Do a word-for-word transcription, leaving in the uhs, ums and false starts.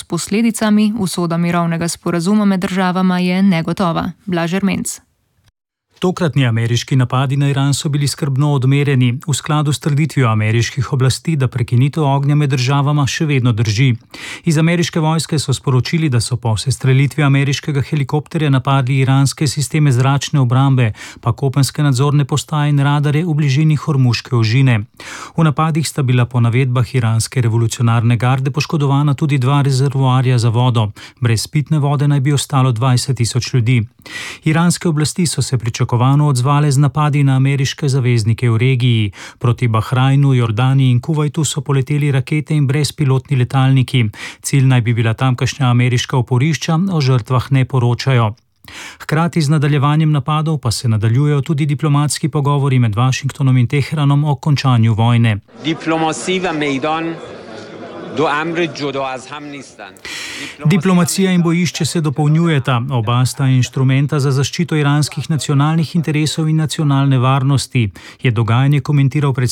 posledicami, usoda mirovnega sporazuma med državama je negotova. Blaž Ermenc. Tokratni ameriški napadi na Iran so bili skrbno odmerjeni, v skladu s trditvijo ameriških oblasti, da prekinitev ognja med državama še vedno drži. Iz ameriške vojske so sporočili, da so po sestrelitvi ameriškega helikopterja napadli iranske sisteme zračne obrambe, pa kopenske nadzorne postaje in radare v bližini Hormuške ožine. V napadih sta bila po navedbah iranske revolucionarne garde poškodovana tudi dva rezervoarja za vodo. Brez pitne vode naj bi ostalo dvajset tisoč ljudi. Iranske oblasti so se pričakovali odzvale z napadi na ameriške zaveznike v regiji. Proti Bahrajnu, Jordaniji in Kuvajtu so poleteli rakete in brezpilotni letalniki. Cilj naj bi bila tamkajšnja ameriška oporišča, o žrtvah ne poročajo. Hkrati z nadaljevanjem napadov pa se nadaljujejo tudi diplomatski pogovori med Washingtonom in Teheranom o končanju vojne. Diplomacija in bojišče se dopolnjujeta, oba sta inštrumenta za zaščito iranskih nacionalnih interesov in nacionalne varnosti, je dogajanje komentiral predsednik